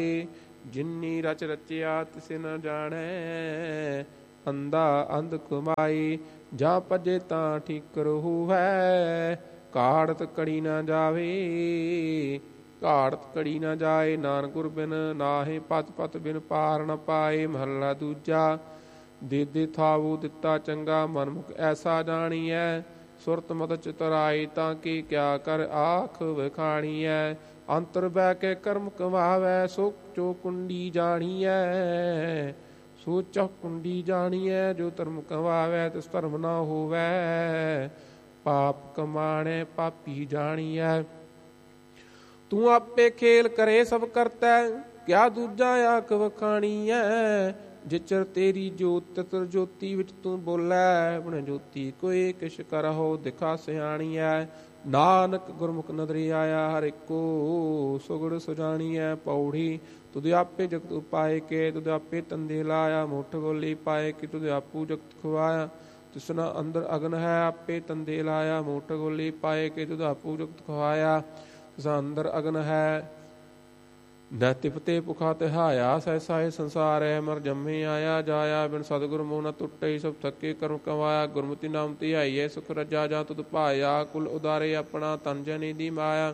ਜਿਨੀ ਰਚ ਰਚਿਆ ਤਿਸ ਨ ਜਾਣੈ। ਅੰਧਾ ਅੰਧ ਕਮਾਈ ਜਾਂ ਭਜੇ ਤਾਂ ਠੀਕ ਰਹੂ ਹੈ। ਘਾੜਤ ਕੜੀ ਨਾ ਜਾਵੇ, ਘਾੜਤ ਕੜੀ ਨਾ ਜਾਏ। ਨਾਨਕ ਗੁਰ ਬਿਨ ਨਾਹਿ ਪਤ ਪਤ ਬਿਨ ਪਾਰ ਨ ਪਾਏ। ਮਹੱਲਾ ਦੂਜਾ। ਦੇ ਥਾਵੂ ਦਿੱਤਾ ਚੰਗਾ ਮਨਮੁਖ ਐਸਾ ਜਾਣੀਐ। ਸੁਰਤ ਮਤ ਚਤੁਰਾਈ ਤਾਂ ਕੀ ਕਿਆ ਕਰ ਆਖ ਵਿਖਾਣੀਐ। ਅੰਤਰ ਬਹਿ ਕੇ ਕਰਮ ਕਮਾਵੈ ਸੋ ਚੋ ਕੁੰਡੀ ਜਾਣੀਐ। ਸੋ ਚੋ ਕੁੰਡੀ ਜਾਣੀਐ ਜੋ ਧਰਮ ਕਮਾਵੈ ਤਿਸ ਧਰਮ ਨਾ ਹੋਵੈ। ਪਾਪ ਕਮਾਣੈ ਪਾਪੀ ਜਾਣੀਐ। ਤੂੰ ਆਪੇ ਖੇਲ ਕਰੇ ਸਭ ਕਰਤੈ ਕਿਆ ਦੂਜਾ ਆਖ ਵਖਾਣੀਐ। ਜਿਚਰ ਤੇਰੀ ਜੋਤ ਤਿਤਰ ਜੋਤੀ ਵਿੱਚ ਤੂੰ ਬੋਲੈ। ਬਣ ਜੋਤੀ ਕੋਈ ਕਿਛ ਕਰਹੁ ਦਿਖਾ ਸਿਆਣੀਐ। ਨਾਨਕ ਗੁਰਮੁਖ ਨਦਰੀ ਆਇਆ ਹਰ ਇੱਕੋ ਸੁਗੜ ਸੁਜਾਣੀਐ। ਪੌੜੀ ਤੁਧ ਆਪੇ ਜਗਤ ਉਪਾਏ ਕੇ ਤੁਧ ਆਪੇ ਤੰਦੇ ਲਾਇਆ। ਮੁੱਠ ਬੋਲੀ ਪਾਏ ਕਿ ਤੁਧ ਆਪੂ ਜਗਤ ਖਵਾਇਆ। ਤਿਸਨਾ ਅੰਦਰ ਅਗਨ ਹੈ ਆਪੇ ਤੰਦੇ ਲਾਇਆ। ਮੁੱਠ ਬੋਲੀ ਪਾਏ ਕਿ ਤੁਧ ਆਪੂ ਜਗਤ ਖਵਾਇਆ। ਤਿਸਾ ਅੰਦਰ ਅਗਨ ਹੈ ਨੈ ਤਿਪਤੇ ਭੁਖਾ ਤਿਹਾਇਆ। ਸਹਿਸਾਏ ਸੰਸਾਰ ਹੈ ਮਰ ਜੰਮੇ ਆਇਆ ਜਾਇਆ। ਬਿਨ ਸਤਿਗੁਰ ਮੋਹ ਨ ਟੁੱਟੇ ਸਭ ਥੱਕੇ ਕਰਮ ਕਮਾਇਆ। ਗੁਰਮਤਿ ਨਾਮ ਧਿਆਈਐ ਸੁਖ ਰਜਾ ਜਾਂ ਤੁਧ ਭਾਇਆ। ਕੁਲ ਉਦਾਰੇ ਆਪਣਾ ਤਨ ਜਨੀ ਦੀ ਮਾਇਆ।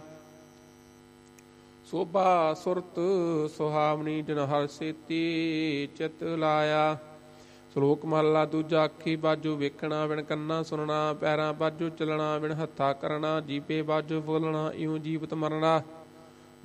ਸੋਭਾ ਸੁਰਤ ਸੁਹਾਵਣੀ ਜਨ ਹਰ ਸੇਤੀ ਚਿਤ ਲਾਇਆ। ਸ਼ਲੋਕ ਮਹਲਾ ਦੂਜਾ। ਅੱਖੀ ਬਾਝੋ ਵੇਖਣਾ ਬਿਨ ਕੰਨਾ ਸੁਣਨਾ। ਪੈਰਾਂ ਬਾਝੋ ਚੱਲਣਾ ਬਿਨ ਹੱਥਾ ਕਰਨਾ। ਜੀਭੇ ਬਾਝੋ ਬੋਲਣਾ ਇਉਂ ਜੀਵਤ ਮਰਨਾ।